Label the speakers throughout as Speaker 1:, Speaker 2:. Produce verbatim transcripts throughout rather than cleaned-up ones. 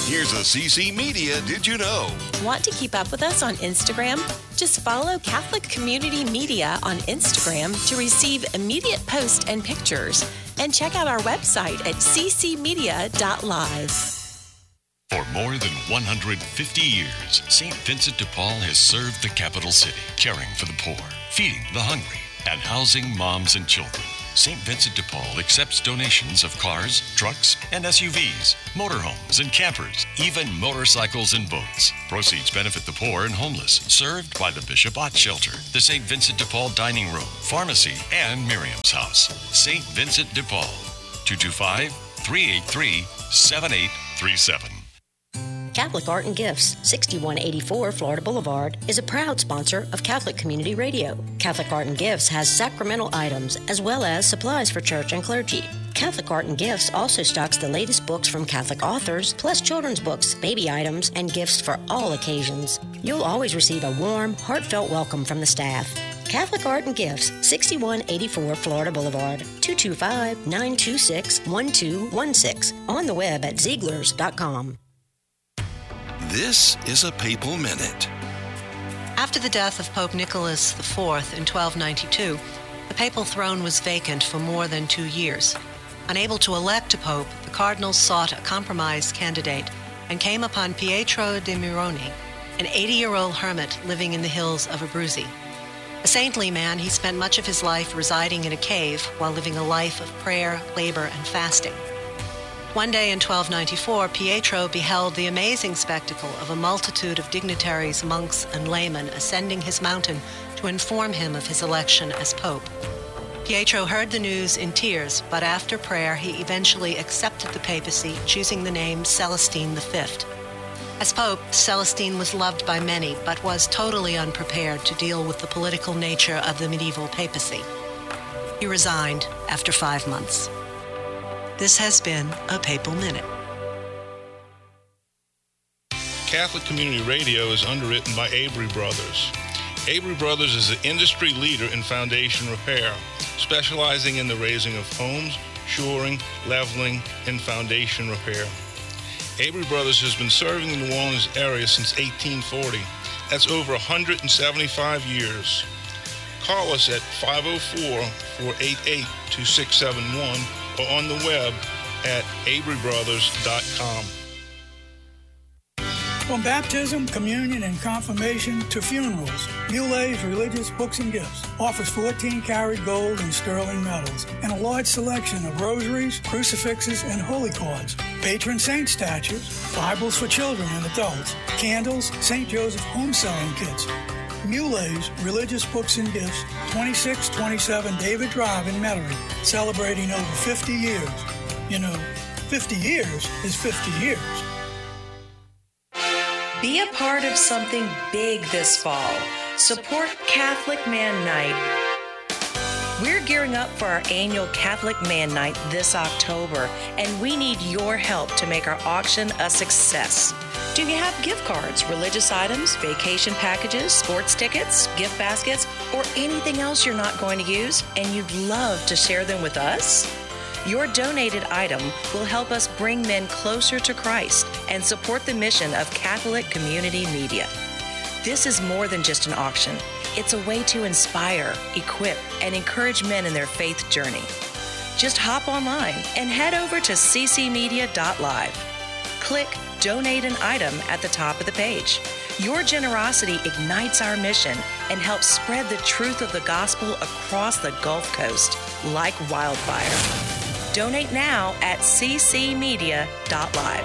Speaker 1: Here's a C C Media Did You Know?
Speaker 2: Want to keep up with us on Instagram? Just follow Catholic Community Media on Instagram to receive immediate posts and pictures. And check out our website at c c media dot live.
Speaker 3: For more than one hundred fifty years, Saint Vincent de Paul has served the capital city, caring for the poor, feeding the hungry, and housing moms and children. Saint Vincent de Paul accepts donations of cars, trucks, and S U Vs, motorhomes and campers, even motorcycles and boats. Proceeds benefit the poor and homeless, served by the Bishop Ott Shelter, the Saint Vincent de Paul Dining Room, Pharmacy, and Miriam's House. Saint Vincent de Paul, two two five, three eight three, seven eight three seven.
Speaker 4: Catholic Art and Gifts, sixty-one eighty-four Florida Boulevard, is a proud sponsor of Catholic Community Radio. Catholic Art and Gifts has sacramental items as well as supplies for church and clergy. Catholic Art and Gifts also stocks the latest books from Catholic authors, plus children's books, baby items, and gifts for all occasions. You'll always receive a warm, heartfelt welcome from the staff. Catholic Art and Gifts, sixty-one eighty-four Florida Boulevard, two two five, nine two six, one two one six. On the web at Zieglers dot com.
Speaker 1: This is a Papal Minute.
Speaker 5: After the death of Pope Nicholas the Fourth in twelve ninety-two, the papal throne was vacant for more than two years. Unable to elect a pope, the cardinals sought a compromise candidate and came upon Pietro de Mironi, an eighty-year-old hermit living in the hills of Abruzzi. A saintly man, he spent much of his life residing in a cave while living a life of prayer, labor, and fasting. One day in twelve ninety-four, Pietro beheld the amazing spectacle of a multitude of dignitaries, monks, and laymen ascending his mountain to inform him of his election as pope. Pietro heard the news in tears, but after prayer he eventually accepted the papacy, choosing the name Celestine the Fifth. As pope, Celestine was loved by many, but was totally unprepared to deal with the political nature of the medieval papacy. He resigned after five months. This has been a Papal Minute.
Speaker 6: Catholic Community Radio is underwritten by Avery Brothers. Avery Brothers is the industry leader in foundation repair, specializing in the raising of homes, shoring, leveling, and foundation repair. Avery Brothers has been serving the New Orleans area since eighteen forty. That's over one hundred seventy-five years. Call us at five oh four, four eight eight, two six seven one or on the web at avery brothers dot com.
Speaker 7: From baptism, communion, and confirmation to funerals, Mulet's Religious Books and Gifts offers fourteen karat gold and sterling medals and a large selection of rosaries, crucifixes, and holy cards, patron saint statues, Bibles for children and adults, candles, Saint Joseph home selling kits. Mulet's Religious Books and Gifts, twenty-six twenty-seven David Drive in Metairie, celebrating over fifty years. You know, fifty years is fifty years.
Speaker 8: Be a part of something big this fall. Support Catholic Man Night. We're gearing up for our annual Catholic Man Night this October, and we need your help to make our auction a success. Do you have gift cards, religious items, vacation packages, sports tickets, gift baskets, or anything else you're not going to use, and you'd love to share them with us? Your donated item will help us bring men closer to Christ and support the mission of Catholic Community Media. This is more than just an auction. It's a way to inspire, equip, and encourage men in their faith journey. Just hop online and head over to c c media dot live. Click Donate an Item at the top of the page. Your generosity ignites our mission and helps spread the truth of the gospel across the Gulf Coast like wildfire. Donate now at c c media dot live.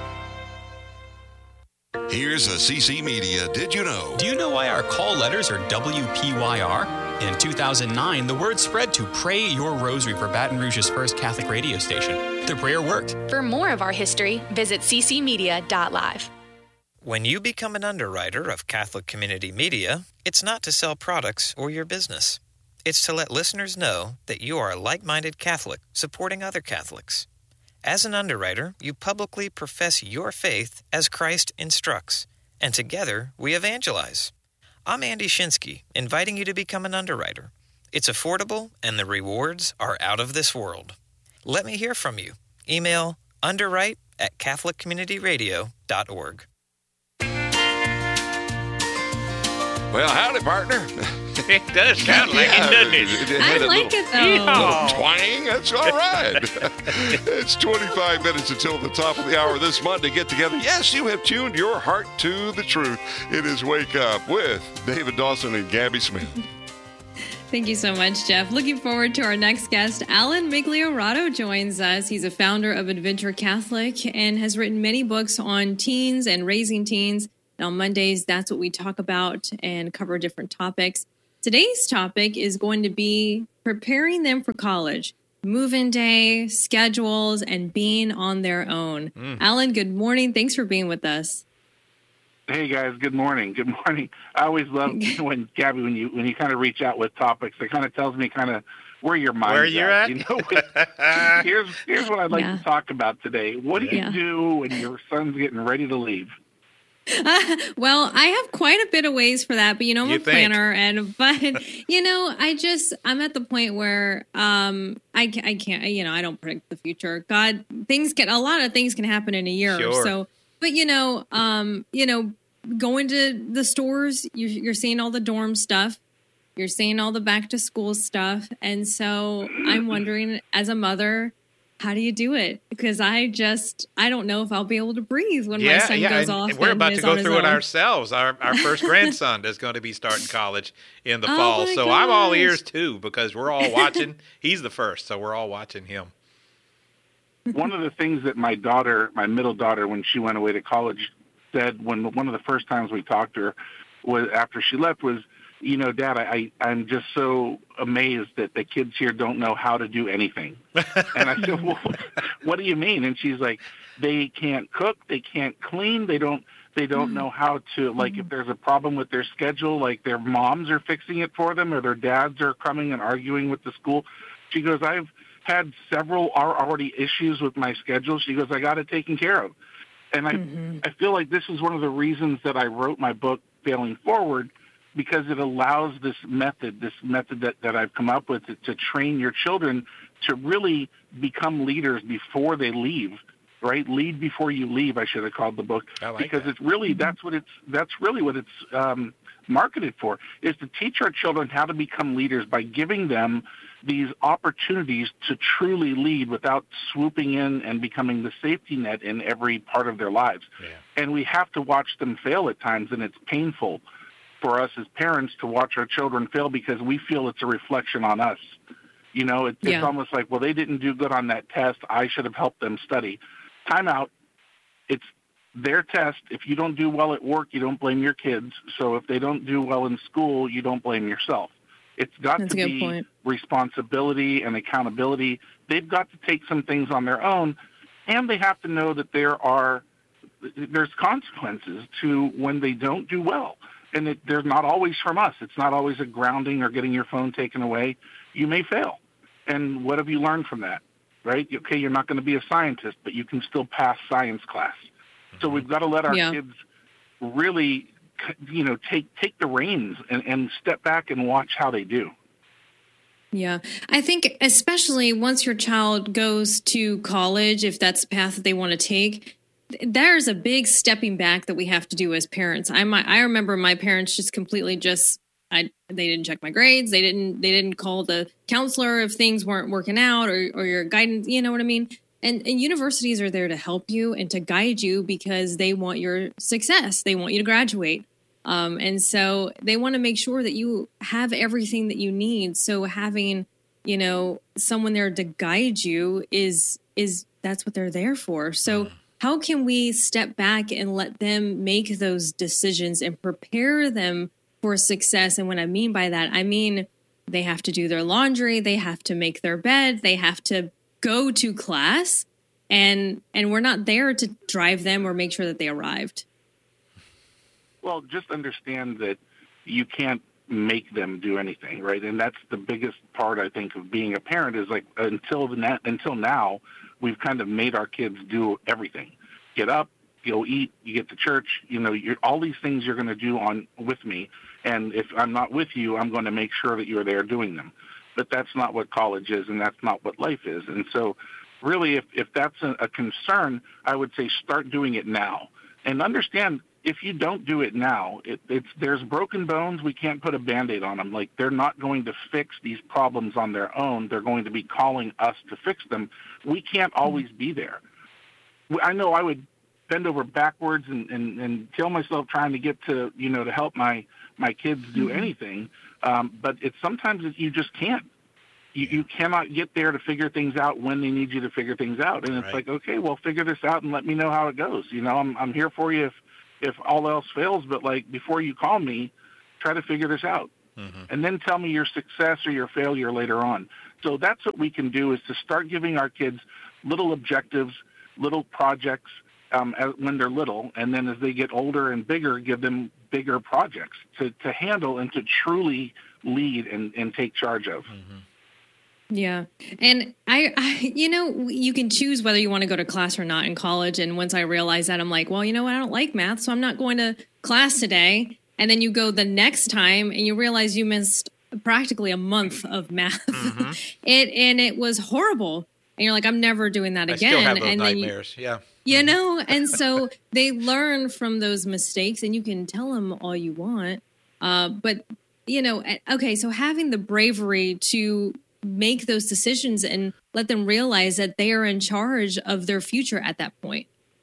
Speaker 1: Here's a C C Media Did You Know?
Speaker 9: Do you know why our call letters are W P Y R? In two thousand nine, the word spread to Pray Your Rosary for Baton Rouge's first Catholic radio station. The prayer worked.
Speaker 10: For more of our history, visit c c media dot live.
Speaker 11: When you become an underwriter of Catholic Community Media, it's not to sell products or your business. It's to let listeners know that you are a like-minded Catholic supporting other Catholics. As an underwriter, you publicly profess your faith as Christ instructs, and together we evangelize. I'm Andy Shinsky, inviting you to become an underwriter. It's affordable, and the rewards are out of this world. Let me hear from you. Email Underwrite at catholic community radio dot org.
Speaker 12: Well, howdy, partner.
Speaker 13: It does sound like
Speaker 12: Yeah,
Speaker 13: it, doesn't it?
Speaker 12: it- it
Speaker 8: I
Speaker 12: had a
Speaker 8: like
Speaker 12: little-
Speaker 8: it, though.
Speaker 12: little twang. That's all right. It's twenty-five minutes until the top of the hour this Monday. Get together. Yes, you have tuned your heart to the truth. It is Wake Up with David Dawson and Gabby Smith.
Speaker 14: Thank you so much, Jeff. Looking forward to our next guest. Alan Migliorato joins us. He's a founder of Adventure Catholic and has written many books on teens and raising teens. And on Mondays, that's what we talk about and cover different topics. Today's topic is going to be preparing them for college, move-in day, schedules, and being on their own.
Speaker 13: Mm.
Speaker 14: Alan, good morning. Thanks for being with us.
Speaker 15: Hey guys, good morning. Good morning. I always love when Gabby, when you when you kind of reach out with topics, it kind of tells me kind of where your mind's
Speaker 13: Where you're at?
Speaker 15: You know, here's here's what I'd like
Speaker 14: Yeah.
Speaker 15: to talk about today. What do you
Speaker 14: Yeah.
Speaker 15: do when your son's getting ready to leave?
Speaker 14: Uh, well, I have quite a bit of ways for that, but you know, I'm
Speaker 13: You
Speaker 14: a
Speaker 13: think?
Speaker 14: planner, and but you know, I just I'm at the point where um I ca- I can't you know I don't predict the future. God, things can a lot of things can happen in a year or
Speaker 13: Sure.
Speaker 14: so. But you know, um, you know, going to the stores, you're, you're seeing all the dorm stuff, you're seeing all the back to school stuff, and so I'm wondering, as a mother, how do you do it? Because I just I don't know if I'll be able to breathe when my son goes
Speaker 13: and,
Speaker 14: off.
Speaker 13: and we're
Speaker 14: and
Speaker 13: about
Speaker 14: is
Speaker 13: to go
Speaker 14: on his
Speaker 13: through it
Speaker 14: own.
Speaker 13: ourselves. Our our first grandson is going to be starting college in the
Speaker 14: Oh
Speaker 13: fall,
Speaker 14: my
Speaker 13: so I'm all
Speaker 14: gosh.
Speaker 13: ears too because we're all watching. He's the first, so we're all watching him.
Speaker 15: One of the things that my daughter, my middle daughter, when she went away to college, said when one of the first times we talked to her was after she left was, you know, Dad, I, I I'm just so amazed that the kids here don't know how to do anything. And I said, well, what do you mean? And she's like, they can't cook, they can't clean, they don't they don't know how to, like, if there's a problem with their schedule, like their moms are fixing it for them or their dads are coming and arguing with the school. She goes, I've had several are already issues with my schedule. She goes, I got it taken care of. And I
Speaker 14: Mm-hmm.
Speaker 15: I feel like this is one of the reasons that I wrote my book, Failing Forward, because it allows this method, this method that, that I've come up with to, to train your children to really become leaders before they leave, right? Lead before you leave, I should have called the book.
Speaker 13: I like
Speaker 15: because
Speaker 13: that.
Speaker 15: it's really, that's what it's, that's really what it's um, marketed for, is to teach our children how to become leaders by giving them these opportunities to truly lead without swooping in and becoming the safety net in every part of their lives.
Speaker 13: Yeah.
Speaker 15: And we have to watch them fail at times, and it's painful for us as parents to watch our children fail because we feel it's a reflection on us. You know, it,
Speaker 14: Yeah.
Speaker 15: it's almost like, well, they didn't do good on that test. I should have helped them study. Time out. It's their test. If you don't do well at work, you don't blame your kids. So if they don't do well in school, you don't blame yourself. It's got
Speaker 14: That's
Speaker 15: to
Speaker 14: a good
Speaker 15: be
Speaker 14: point.
Speaker 15: responsibility and accountability. They've got to take some things on their own, and they have to know that there are there's consequences to when they don't do well. And it, they're not always from us. It's not always a grounding or getting your phone taken away. You may fail. And what have you learned from that, right? Okay, you're not going to be a scientist, but you can still pass science class. So we've got to let our
Speaker 14: Yeah.
Speaker 15: kids really, you know, take take the reins and, and step back and watch how they do.
Speaker 14: Yeah. I think especially once your child goes to college, if that's the path that they want to take, th- there's a big stepping back that we have to do as parents. I might, I remember my parents just completely just I they didn't check my grades. They didn't they didn't call the counselor if things weren't working out or or your guidance, you know what I mean? And, and universities are there to help you and to guide you because they want your success. They want you to graduate. Um, and so they want to make sure that you have everything that you need. So having, you know, someone there to guide you is, is that's what they're there for. So how can we step back and let them make those decisions and prepare them for success? And what I mean by that, I mean, they have to do their laundry. They have to make their bed. They have to go to class, and, and we're not there to drive them or make sure that they arrived.
Speaker 15: Well, just understand that you can't make them do anything, right? And that's the biggest part, I think, of being a parent is like until the na- until now, we've kind of made our kids do everything. Get up, go eat, you get to church, you know, you're, all these things you're going to do on with me. And if I'm not with you, I'm going to make sure that you're there doing them. But that's not what college is, and that's not what life is. And so really, if, if that's a, a concern, I would say start doing it now. And understand, if you don't do it now, it, it's there's broken bones. We can't put a Band-Aid on them. Like, they're not going to fix these problems on their own. They're going to be calling us to fix them. We can't always be there. I know I would bend over backwards and, and, and kill myself trying to get to, you know, to help my, my kids do anything. Um, but it's sometimes you just can't. You, you cannot get there to figure things out when they need you to figure things out. And it's
Speaker 13: Right.
Speaker 15: like, okay, well, figure this out and let me know how it goes. You know, I'm I'm here for you if, if all else fails. But, like, before you call me, try to figure this out. Mm-hmm. And then tell me your success or your failure later on. So that's what we can do, is to start giving our kids little objectives, little projects um, as, when they're little. And then as they get older and bigger, give them bigger projects to, to handle and to truly lead and, and take charge of.
Speaker 13: Mm-hmm.
Speaker 14: Yeah. And I, I, you know, you can choose whether you want to go to class or not in college. And once I realized that, I'm like, well, you know what? I don't like math, so I'm not going to class today. And then you go the next time and you realize you missed practically a month of math. Mm-hmm. it, and it was horrible. And you're like, I'm never doing that
Speaker 13: I
Speaker 14: again.
Speaker 13: still have those
Speaker 14: and
Speaker 13: nightmares.
Speaker 14: Then
Speaker 13: you,
Speaker 14: yeah.
Speaker 13: yeah.
Speaker 14: You know, and so they learn from those mistakes, and you can tell them all you want. Uh, but, you know, okay, so having the bravery to make those decisions and let them realize that they are in charge of their future at that point.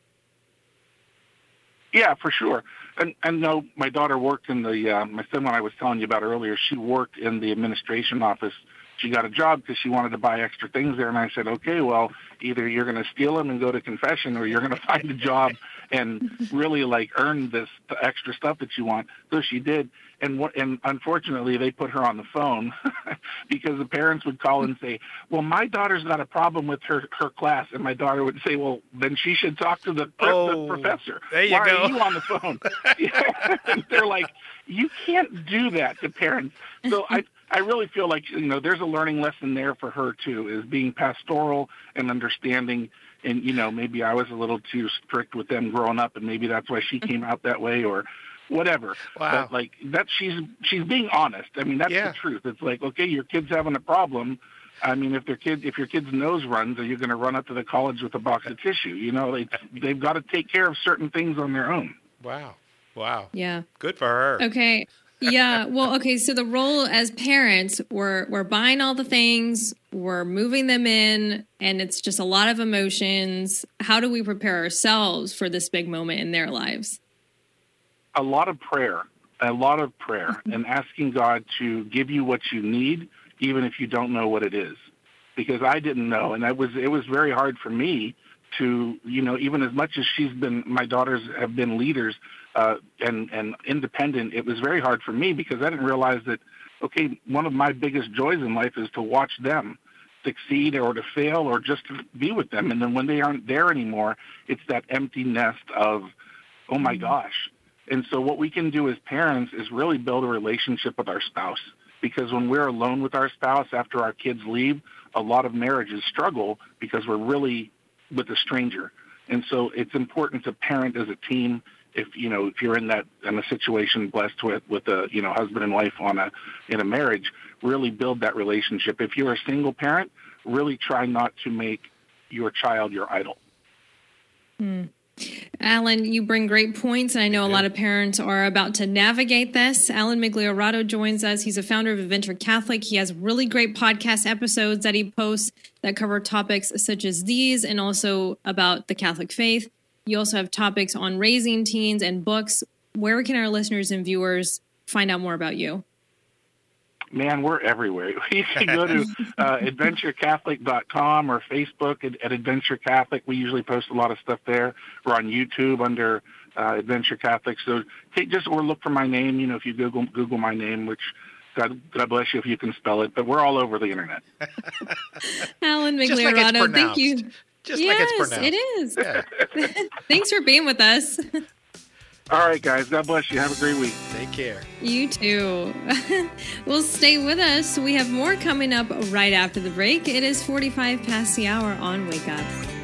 Speaker 15: Yeah, for sure. And and no, my daughter worked in the, uh, my son, when I was telling you about earlier, she worked in the administration office. She got a job because she wanted to buy extra things there. And I said, okay, well, either you're going to steal them and go to confession, or you're going to find a job and really, like, earn this extra stuff that you want. So she did. And what, and unfortunately, they put her on the phone because the parents would call and say, well, my daughter's got a problem with her, her class. And my daughter would say, well, then she should talk to the,
Speaker 13: oh,
Speaker 15: the professor.
Speaker 13: There you
Speaker 15: Why
Speaker 13: go.
Speaker 15: are you on the phone? Yeah. They're like, you can't do that to parents. So I, I really feel like, you know, there's a learning lesson there for her, too, is being pastoral and understanding. And, you know, maybe I was a little too strict with them growing up, and maybe that's why she came out that way, or whatever.
Speaker 13: Wow.
Speaker 15: But, like, that she's she's being honest. I mean, that's
Speaker 13: Yeah.
Speaker 15: the truth. It's like, okay, your kid's having a problem. I mean, if their kid, if your kid's nose runs, are you going to run up to the college with a box of tissue? You know, they, they've got to take care of certain things on their own.
Speaker 13: Wow. Wow.
Speaker 14: Yeah.
Speaker 13: Good for her.
Speaker 14: Okay. Yeah. Well, okay. So the role as parents, we're, we're buying all the things, we're moving them in, and it's just a lot of emotions. How do we prepare ourselves for this big moment in their lives?
Speaker 15: A lot of prayer, a lot of prayer, and asking God to give you what you need, even if you don't know what it is. Because I didn't know, and that was it was very hard for me to, you know, even as much as she's been, my daughters have been leaders uh, and and independent. It was very hard for me because I didn't realize that. Okay, one of my biggest joys in life is to watch them succeed or to fail or just to be with them. And then when they aren't there anymore, it's that empty nest of, oh my gosh. And so what we can do as parents is really build a relationship with our spouse. Because when we're alone with our spouse after our kids leave, a lot of marriages struggle because we're really with a stranger. And so it's important to parent as a team. If, you know, if you're in that, in a situation blessed with, with a, you know, husband and wife on a, in a marriage, really build that relationship. If you're a single parent, really try not to make your child your idol.
Speaker 14: Hmm. Alan, you bring great points, and I know a lot of parents are about to navigate this. Alan Migliorato joins us. He's a founder of Adventure Catholic. He has really great podcast episodes that he posts that cover topics such as these and also about the Catholic faith. You also have topics on raising teens and books. Where can our listeners and viewers find out more about you?
Speaker 15: Man, we're everywhere. You can go to uh, adventure catholic dot com or Facebook at, at Adventure Catholic. We usually post a lot of stuff there. We're on YouTube under uh, Adventure Catholic. So take just or look for my name. You know, if you Google Google my name, which God, God bless you if you can spell it. But we're all over the internet.
Speaker 14: Alan
Speaker 13: Just like it's
Speaker 14: Migliorato, thank you.
Speaker 13: Just
Speaker 14: yes,
Speaker 13: like it's pronounced.
Speaker 14: it is. Yeah. Thanks for being with us.
Speaker 15: All right, guys. God bless you. Have a great week.
Speaker 13: Take care.
Speaker 14: You too. Well, stay with us. We have more coming up right after the break. It is forty-five past the hour on Wake Up.